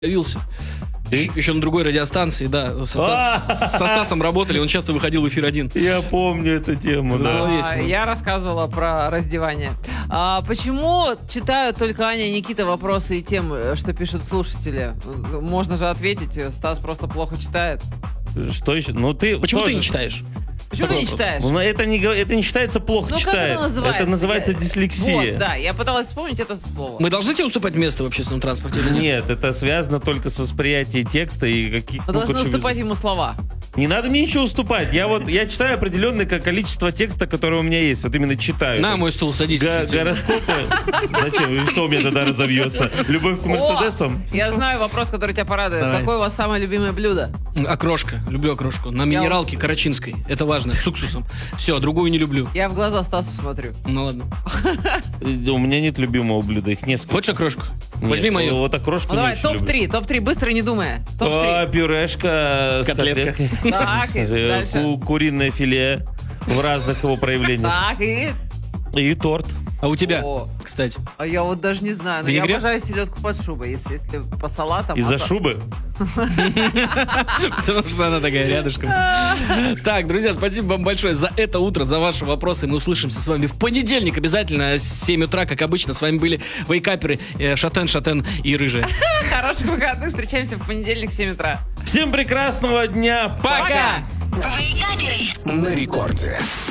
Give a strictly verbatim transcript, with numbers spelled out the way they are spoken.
появился. Еще, еще на другой радиостанции, да. Со, со, со Стасом работали, он часто выходил в эфир один. Я помню эту тему, да. А, я рассказывала про раздевание. А, почему читают только Аня и Никита вопросы и темы, что пишут слушатели? Можно же ответить, Стас просто плохо читает. Что еще? Ну ты Почему тоже... ты не читаешь? Почему ты не читаешь? Ну, это не, это не считается плохо Ну, читает. как это называется? Это называется Я- дислексия. Вот, да, я пыталась вспомнить это слово. Мы должны тебе уступать место в общественном транспорте или нет? Нет, это связано только с восприятием текста и каких. Мы ну, должны короче, уступать ему слова. Не надо мне ничего уступать. Я вот я читаю определенное ко- количество текста, которое у меня есть. Вот именно читаю. На мой стул садись. Го- гороскопы. Зачем? И что у меня тогда разовьется? Любовь к Мерседесам? О, я знаю вопрос, который тебя порадует. Давай. Какое у вас самое любимое блюдо? Окрошка. Люблю окрошку. На минералке карачинской. Это важно. С уксусом. Все, другую не люблю. Я в глаза Стасу смотрю. Ну ладно. У меня нет любимого блюда. Их несколько. Хочешь окрошку? Нет, Возьми мою. Вот окрошку Ну не давай, очень люблю. топ-три, топ-три, быстро не думая. А, Топ-три. пюрешка с Котлетка. котлеткой. Так, и Э, дальше. ку- Куриное филе в разных его проявлениях. Так, и... И торт. А у тебя, О. кстати. А я вот даже не знаю. Но я Винегрет? обожаю селедку под шубой, если, если по салатам. Из-за а то- шубы. Потому что она такая рядышком. Так, друзья, спасибо вам большое за это утро, за ваши вопросы. Мы услышимся с вами в понедельник обязательно с семь утра, как обычно. С вами были вейкаперы э, Шатен, Шатен и Рыжая. Хороших выходных. Встречаемся в понедельник в семь утра. Всем прекрасного дня. Пока! Пока! На рекорде.